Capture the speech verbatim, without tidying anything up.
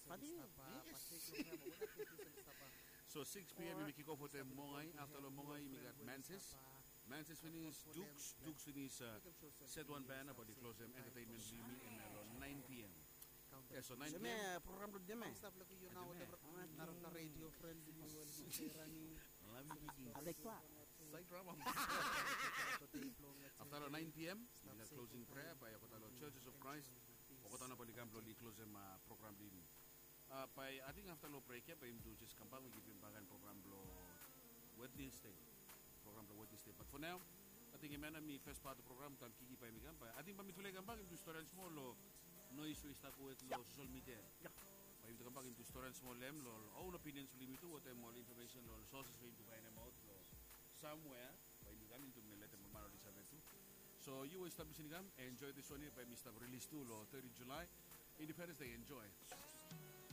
Pati. So six p.m. we kick off with the Mongay. After the Mongay, we got Mansis. Mansis finish Dukes. Dukes finish uh, set one band about the close them entertainment Limi and around nine p.m. Yeah, so nine p.m. Seme program do deme. Naroon na radio friend di mo Avec toi. After nine p.m. we got closing prayer by Akotalo Churches of Christ. Okotano Paligamblo li close them uh, program din. Uh, by I think after lo break yeah, by him do just come back we give him bagan program lo Wednesday. Program lo Wednesday. But for now, I think imana mi first part of the program tam kiki pa mi gamba. I think pa mi tulay gamba into storage mo lo no issue is taku et lo social media. Yeah. Pa mi gamba into storage mo lem lo own opinions lo limito what more information lo sources lo into find them out lo somewhere pa mi gamba into me let them mano di sabetu. So you establish in gam enjoy this one here by Mister Release two lo third of July Independence Day enjoy.